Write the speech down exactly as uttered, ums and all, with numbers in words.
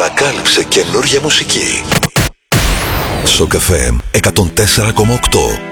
ανακάλυψε καινούργια μουσική. Σοκ εφ εμ εκατόν τέσσερα κόμμα οκτώ.